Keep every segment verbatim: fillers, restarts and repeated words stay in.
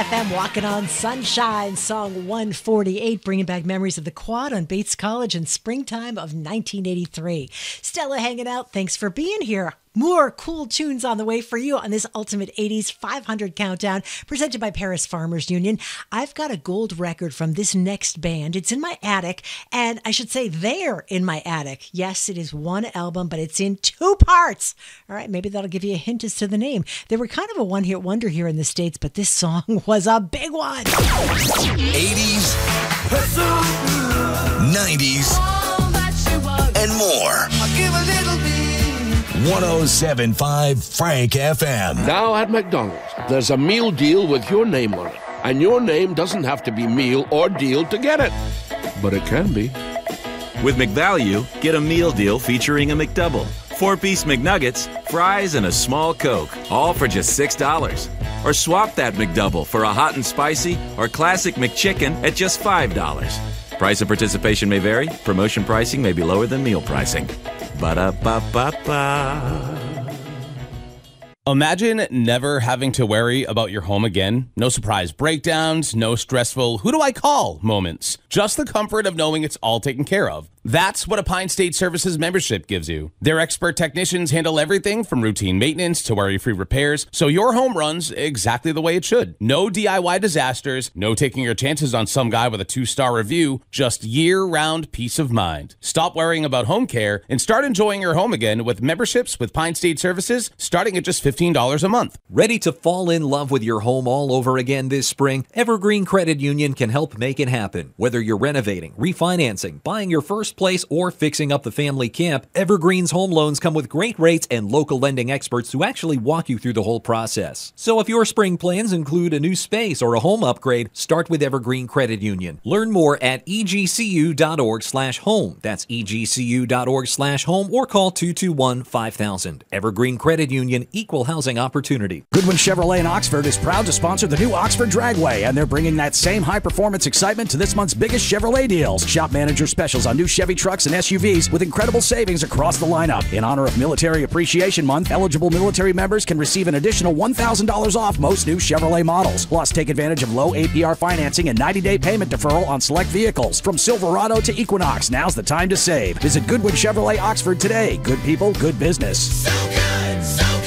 F M Walking on Sunshine, song one forty-eight, bringing back memories of the quad on Bates College in springtime of nineteen eighty-three. Stella hanging out. Thanks for being here. More cool tunes on the way for you on this Ultimate eighties five hundred Countdown presented by Paris Farmers Union. I've got a gold record from this next band. It's in my attic, and I should say they're in my attic. Yes, it is one album, but it's in two parts. All right, maybe that'll give you a hint as to the name. They were kind of a one-hit wonder here in the States, but this song was a big one. eighties, nineties, and more. I'll give a little bit. one oh seven point five Frank F M. Now at McDonald's, there's a meal deal with your name on it. And your name doesn't have to be meal or deal to get it. But it can be. With McValue, get a meal deal featuring a McDouble, four-piece McNuggets, fries, and a small Coke, all for just six dollars. Or swap that McDouble for a hot and spicy or classic McChicken at just five dollars. Price of participation may vary. Promotion pricing may be lower than meal pricing. Ba-da-ba-ba-ba. Imagine never having to worry about your home again. No surprise breakdowns, no stressful who do I call moments. Just the comfort of knowing it's all taken care of. That's what a Pine State Services membership gives you. Their expert technicians handle everything from routine maintenance to worry-free repairs, so your home runs exactly the way it should. No D I Y disasters, no taking your chances on some guy with a two-star review, just year-round peace of mind. Stop worrying about home care and start enjoying your home again with memberships with Pine State Services starting at just fifteen dollars a month. Ready to fall in love with your home all over again this spring? Evergreen Credit Union can help make it happen. Whether you're renovating, refinancing, buying your first place, or fixing up the family camp, Evergreen's home loans come with great rates and local lending experts who actually walk you through the whole process. So if your spring plans include a new space or a home upgrade, start with Evergreen Credit Union. Learn more at e g c u dot org slash home. That's e g c u dot org slash home or call two two one, five thousand. Evergreen Credit Union, equal housing opportunity. Goodwin Chevrolet in Oxford is proud to sponsor the new Oxford Dragway, and they're bringing that same high-performance excitement to this month's biggest Chevrolet deals. Shop manager specials on new Chevy trucks and S U Vs with incredible savings across the lineup. In honor of Military Appreciation Month, eligible military members can receive an additional one thousand dollars off most new Chevrolet models. Plus, take advantage of low A P R financing and ninety-day payment deferral on select vehicles. From Silverado to Equinox, now's the time to save. Visit Goodwin Chevrolet Oxford today. Good people, good business. So good, so good.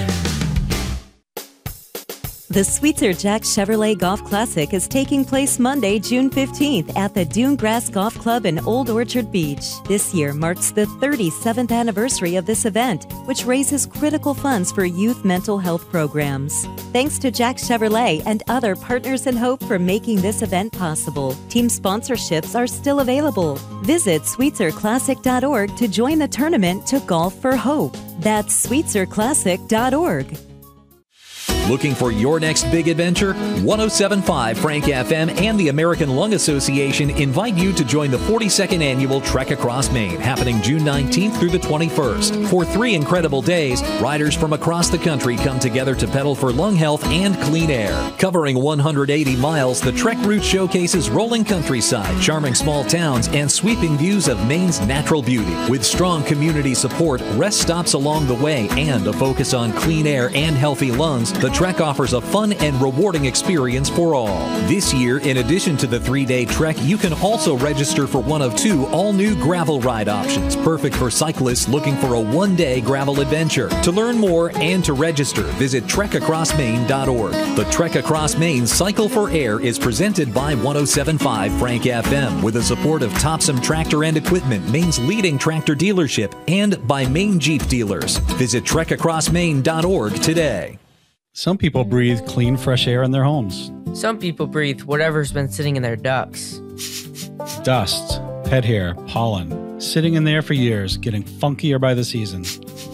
The Sweetser Jack Chevrolet Golf Classic is taking place Monday, June fifteenth at the Dunegrass Golf Club in Old Orchard Beach. This year marks the thirty-seventh anniversary of this event, which raises critical funds for youth mental health programs. Thanks to Jack Chevrolet and other partners in Hope for making this event possible. Team sponsorships are still available. Visit sweetser classic dot org to join the tournament to Golf for Hope. That's sweetser classic dot org. Looking for your next big adventure? one oh seven point five Frank F M and the American Lung Association invite you to join the forty-second annual Trek Across Maine, happening June nineteenth through the twenty-first. For three incredible days, riders from across the country come together to pedal for lung health and clean air. Covering one hundred eighty miles, the Trek route showcases rolling countryside, charming small towns, and sweeping views of Maine's natural beauty. With strong community support, rest stops along the way, and a focus on clean air and healthy lungs, the Trek offers a fun and rewarding experience for all. This year, in addition to the three-day trek, you can also register for one of two all-new gravel ride options, perfect for cyclists looking for a one-day gravel adventure. To learn more and to register, visit trek across maine dot org. The Trek Across Maine Cycle for Air is presented by one oh seven point five Frank F M with the support of Topsom Tractor and Equipment, Maine's leading tractor dealership, and by Maine Jeep Dealers. Visit trek across maine dot org today. Some people breathe clean, fresh air in their homes. Some people breathe whatever's been sitting in their ducts. Dust, pet hair, pollen, sitting in there for years, getting funkier by the season.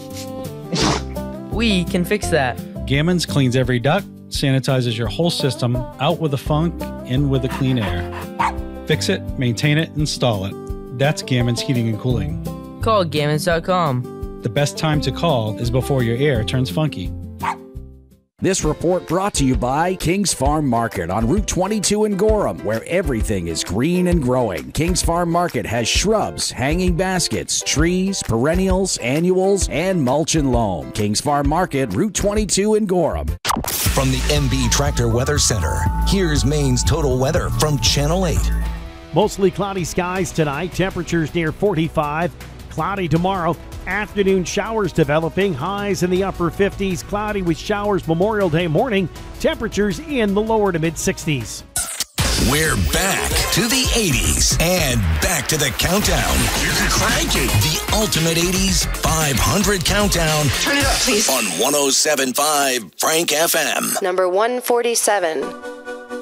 We can fix that. Gammons cleans every duct, sanitizes your whole system, out with the funk, in with the clean air. Fix it, maintain it, install it. That's Gammons Heating and Cooling. Call gammons dot com. The best time to call is before your air turns funky. This report brought to you by King's Farm Market on Route twenty-two in Gorham, where everything is green and growing. King's Farm Market has shrubs, hanging baskets, trees, perennials, annuals, and mulch and loam. King's Farm Market, Route twenty-two in Gorham. From the M B Tractor Weather Center, here's Maine's total weather from Channel eight. Mostly cloudy skies tonight, temperatures near forty-five. Cloudy tomorrow. Afternoon showers developing, highs in the upper fifties, cloudy with showers Memorial Day morning, temperatures in the lower to mid sixties. We're back to the eighties and back to the countdown. Crank it. The ultimate eighties five hundred countdown. Turn it up, please. On one oh seven point five Frank F M. Number one forty-seven.